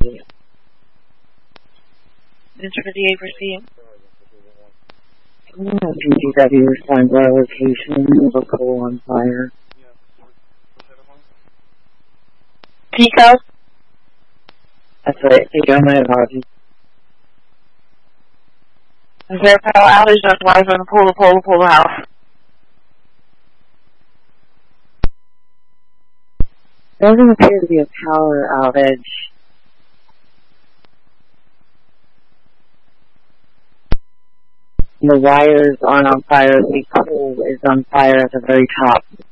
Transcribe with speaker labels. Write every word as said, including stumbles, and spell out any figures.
Speaker 1: This for the A for C.
Speaker 2: Can you have P G W respond to our location of a coal on fire?
Speaker 1: Pico?
Speaker 2: That's right. Thank you. My apologies.
Speaker 1: Is there a power outage? That's why I'm going to pull the pull the pull the house.
Speaker 2: There doesn't appear to be a power outage. The wires aren't on fire. The coal is on fire at the very top.